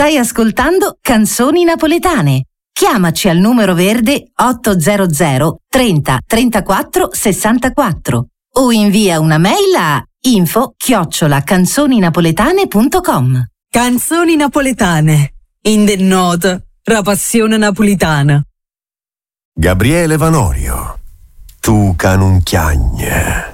Stai ascoltando Canzoni Napoletane. Chiamaci al numero verde 800 30 34 64 o invia una mail a info@canzoninapoletane.com. Canzoni napoletane. In the note, la passione napolitana. Gabriele Vanorio, tu canunchiagne.